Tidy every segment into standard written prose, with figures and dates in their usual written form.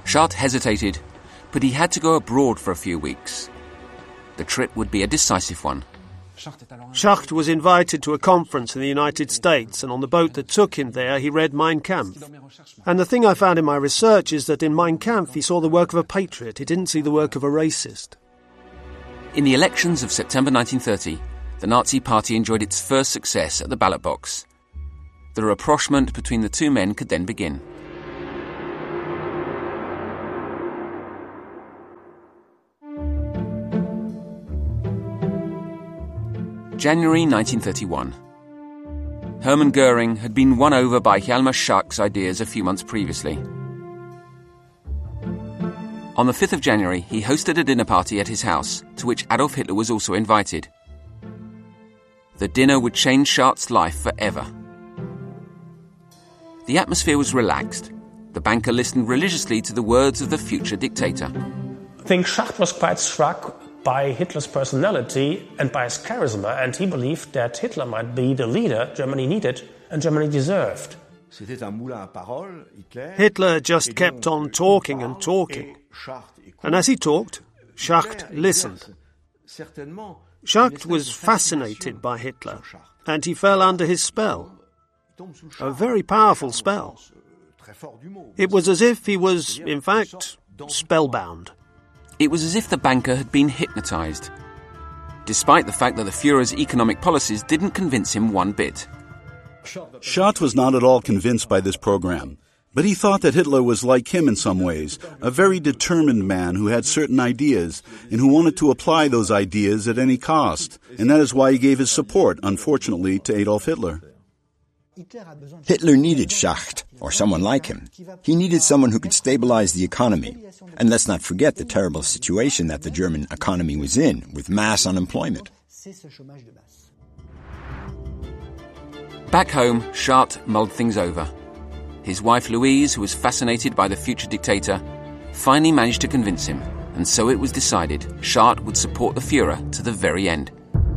Schacht hesitated, but he had to go abroad for a few weeks. The trip would be a decisive one. Schacht was invited to a conference in the United States, and on the boat that took him there he read Mein Kampf. And the thing I found in my research is that in Mein Kampf he saw the work of a patriot, he didn't see the work of a racist. In the elections of September 1930, the Nazi Party enjoyed its first success at the ballot box. The rapprochement between the two men could then begin. January 1931. Hermann Goering had been won over by Hjalmar Schacht's ideas a few months previously. On the 5th of January, he hosted a dinner party at his house, to which Adolf Hitler was also invited. The dinner would change Schacht's life forever. The atmosphere was relaxed. The banker listened religiously to the words of the future dictator. I think Schacht was quite struck by Hitler's personality and by his charisma, and he believed that Hitler might be the leader Germany needed and Germany deserved. Hitler just kept on talking and talking. And as he talked, Schacht listened. Schacht was fascinated by Hitler, and he fell under his spell. A very powerful spell. It was as if he was, in fact, spellbound. It was as if the banker had been hypnotized, despite the fact that the Führer's economic policies didn't convince him one bit. Schacht was not at all convinced by this program, but he thought that Hitler was like him in some ways, a very determined man who had certain ideas and who wanted to apply those ideas at any cost, and that is why he gave his support, unfortunately, to Adolf Hitler. Hitler needed Schacht, or someone like him. He needed someone who could stabilize the economy. And let's not forget the terrible situation that the German economy was in, with mass unemployment. Back home, Schacht mulled things over. His wife Louise, who was fascinated by the future dictator, finally managed to convince him, and so it was decided Schacht would support the Führer to the very end.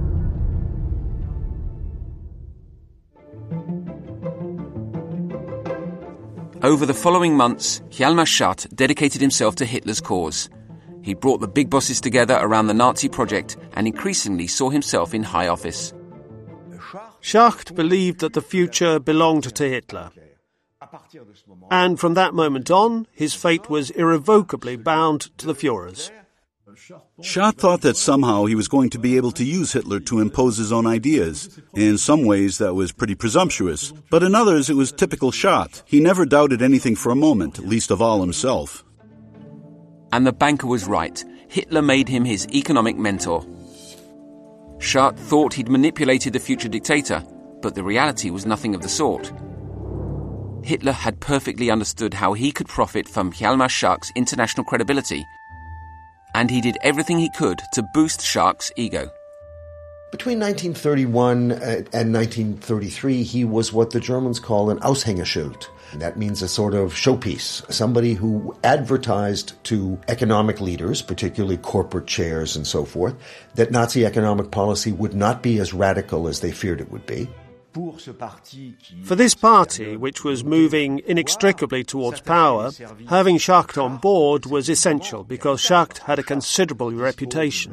Over the following months, Hjalmar Schacht dedicated himself to Hitler's cause. He brought the big bosses together around the Nazi project and increasingly saw himself in high office. Schacht believed that the future belonged to Hitler. And from that moment on, his fate was irrevocably bound to the Führer's. Schacht thought that somehow he was going to be able to use Hitler to impose his own ideas. In some ways that was pretty presumptuous, but in others it was typical Schacht. He never doubted anything for a moment, least of all himself. And the banker was right. Hitler made him his economic mentor. Schacht thought he'd manipulated the future dictator, but the reality was nothing of the sort. Hitler had perfectly understood how he could profit from Hjalmar Schacht's international credibility, and he did everything he could to boost Schacht's ego. Between 1931 and 1933, he was what the Germans call an Aushängeschild. That means a sort of showpiece, somebody who advertised to economic leaders, particularly corporate chairs and so forth, that Nazi economic policy would not be as radical as they feared it would be. For this party, which was moving inextricably towards power, having Schacht on board was essential because Schacht had a considerable reputation.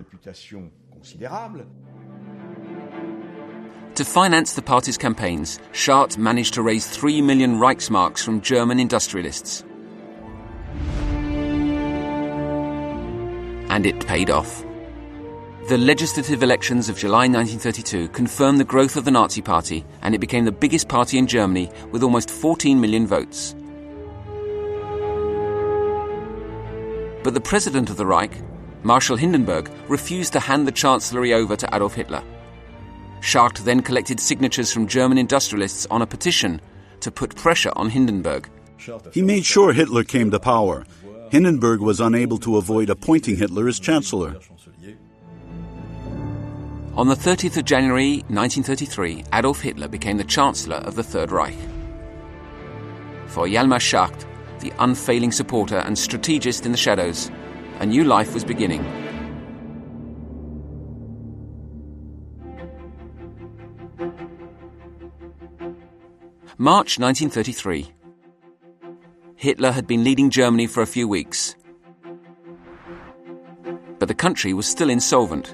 To finance the party's campaigns, Schacht managed to raise 3 million Reichsmarks from German industrialists. And it paid off. The legislative elections of July 1932 confirmed the growth of the Nazi Party, and it became the biggest party in Germany with almost 14 million votes. But the president of the Reich, Marshal Hindenburg, refused to hand the chancellery over to Adolf Hitler. Schacht then collected signatures from German industrialists on a petition to put pressure on Hindenburg. He made sure Hitler came to power. Hindenburg was unable to avoid appointing Hitler as chancellor. On the 30th of January 1933, Adolf Hitler became the Chancellor of the Third Reich. For Hjalmar Schacht, the unfailing supporter and strategist in the shadows, a new life was beginning. March 1933. Hitler had been leading Germany for a few weeks. But the country was still insolvent.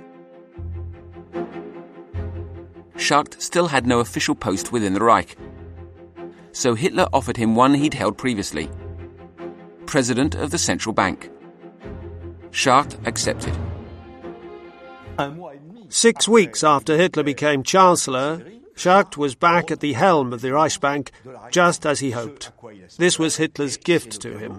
Schacht still had no official post within the Reich. So Hitler offered him one he'd held previously: President of the Central Bank. Schacht accepted. 6 weeks after Hitler became Chancellor, Schacht was back at the helm of the Reichsbank, just as he hoped. This was Hitler's gift to him.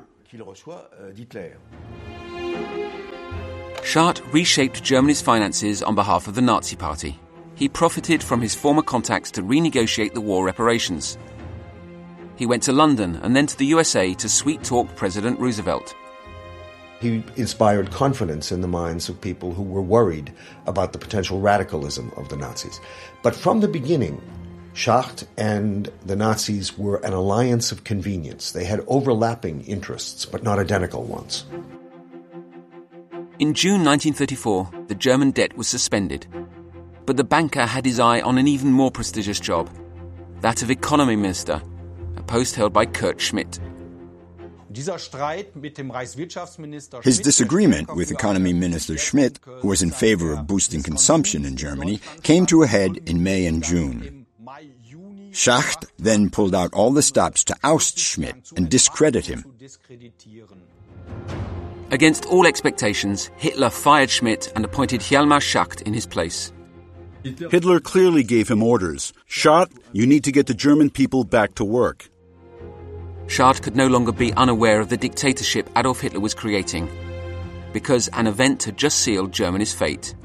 Schacht reshaped Germany's finances on behalf of the Nazi Party. He profited from his former contacts to renegotiate the war reparations. He went to London and then to the USA to sweet-talk President Roosevelt. He inspired confidence in the minds of people who were worried about the potential radicalism of the Nazis. But from the beginning, Schacht and the Nazis were an alliance of convenience. They had overlapping interests, but not identical ones. In June 1934, the German debt was suspended. But the banker had his eye on an even more prestigious job, that of economy minister, a post held by Kurt Schmidt. His disagreement with Economy Minister Schmidt, who was in favor of boosting consumption in Germany, came to a head in May and June. Schacht then pulled out all the stops to oust Schmidt and discredit him. Against all expectations, Hitler fired Schmidt and appointed Hjalmar Schacht in his place. Hitler clearly gave him orders. Schacht, you need to get the German people back to work. Schacht could no longer be unaware of the dictatorship Adolf Hitler was creating, because an event had just sealed Germany's fate.